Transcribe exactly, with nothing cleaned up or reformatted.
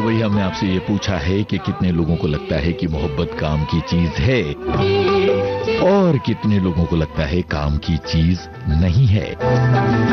वही हमने आपसे ये पूछा है कि कितने लोगों को लगता है कि मोहब्बत काम की चीज है और कितने लोगों को लगता है काम की चीज नहीं है।